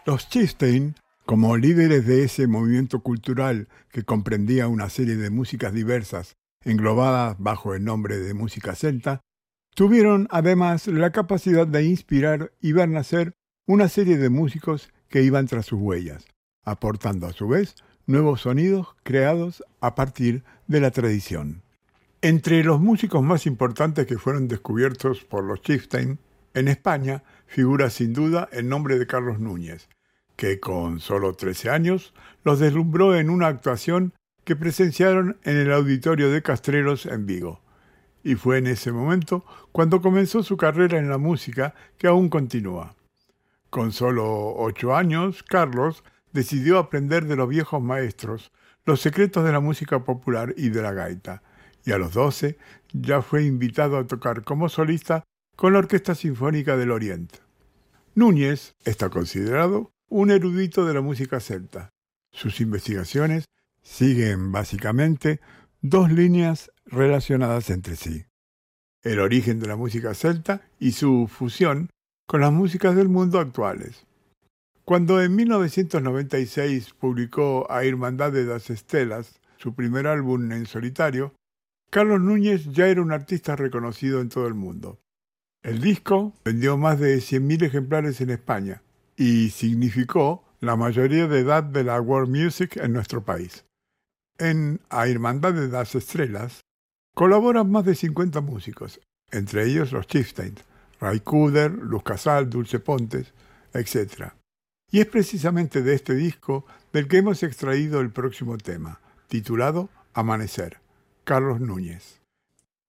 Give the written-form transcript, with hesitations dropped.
Los Chieftains, como líderes de ese movimiento cultural que comprendía una serie de músicas diversas englobadas bajo el nombre de música celta, tuvieron además la capacidad de inspirar y ver nacer una serie de músicos que iban tras sus huellas, aportando a su vez nuevos sonidos creados a partir de la tradición. Entre los músicos más importantes que fueron descubiertos por los Chieftains, en España figura sin duda el nombre de Carlos Núñez, que con solo 13 años los deslumbró en una actuación que presenciaron en el Auditorio de Castreros en Vigo. Y fue en ese momento cuando comenzó su carrera en la música, que aún continúa. Con solo 8 años, Carlos decidió aprender de los viejos maestros los secretos de la música popular y de la gaita, y a los 12 ya fue invitado a tocar como solista con la Orquesta Sinfónica del Oriente. Núñez está considerado un erudito de la música celta. Sus investigaciones siguen básicamente dos líneas relacionadas entre sí: el origen de la música celta y su fusión con las músicas del mundo actuales. Cuando en 1996 publicó A Irmandade das Estelas, su primer álbum en solitario, Carlos Núñez ya era un artista reconocido en todo el mundo. El disco vendió más de 100.000 ejemplares en España y significó la mayoría de edad de la world music en nuestro país. En A Irmandade das Estrelas colaboran más de 50 músicos, entre ellos los Chieftains, Ray Cooder, Luz Casal, Dulce Pontes, etc. Y es precisamente de este disco del que hemos extraído el próximo tema, titulado Amanecer, Carlos Núñez.